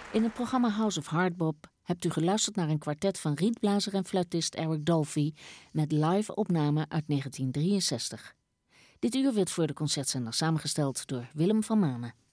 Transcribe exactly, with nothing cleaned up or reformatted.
In het programma House of Hardbop hebt u geluisterd naar een kwartet van rietblazer en fluitist Eric Dolphy met live opname uit negentien drieënzestig. Dit uur werd voor de Concertzender samengesteld door Willem van Manen.